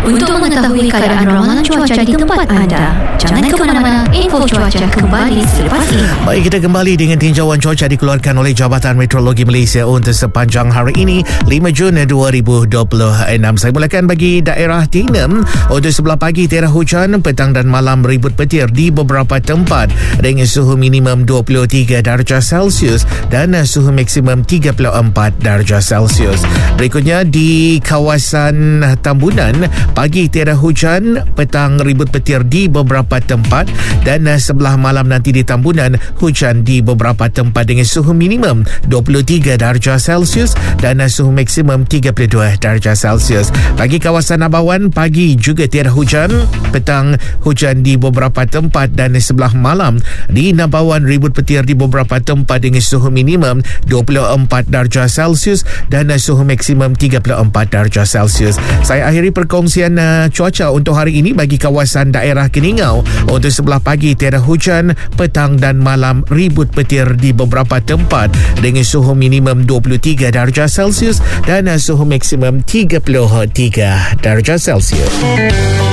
Untuk mengetahui keadaan ramalan cuaca di tempat anda, jangan ke mana-mana. Info cuaca kembali selepas ini. Baik, kita kembali dengan tinjauan cuaca dikeluarkan oleh Jabatan Meteorologi Malaysia untuk sepanjang hari ini 5 Jun 2026. Saya mulakan bagi daerah Tinem. Untuk sebelah pagi tiada hujan, petang dan malam ribut petir di beberapa tempat dengan suhu minimum 23 darjah Celsius dan suhu maksimum 34 darjah Celsius. Berikutnya di kawasan Tambunan, pagi tiada hujan, petang ribut petir di beberapa tempat dan sebelah malam nanti di Tambunan hujan di beberapa tempat dengan suhu minimum 23 darjah Celsius dan suhu maksimum 32 darjah Celsius. Bagi kawasan Nabawan, pagi juga tiada hujan, petang hujan di beberapa tempat dan sebelah malam di Nabawan ribut petir di beberapa tempat dengan suhu minimum 24 darjah Celsius dan suhu maksimum 34 darjah Celsius. Saya akhiri perkongsian cuaca untuk hari ini bagi kawasan daerah Keningau. Untuk sebelah pagi tiada hujan, petang dan malam ribut petir di beberapa tempat dengan suhu minimum 23 darjah Celsius dan suhu maksimum 33 darjah Celsius.